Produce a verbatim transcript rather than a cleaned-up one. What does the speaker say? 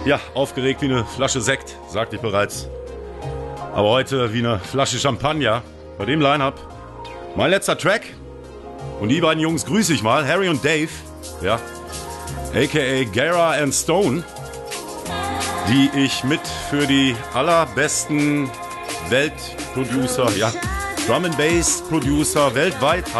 Ja, aufgeregt wie eine Flasche Sekt, sagte ich bereits. Aber heute wie eine Flasche Champagner. Bei dem Line-Up. Mein letzter Track. Und die beiden Jungs grüße ich mal. Harry und Dave. Ja. A K A Gara and Stone. Die ich mit für die allerbesten Weltproducer, ja, Drum and Bass Producer weltweit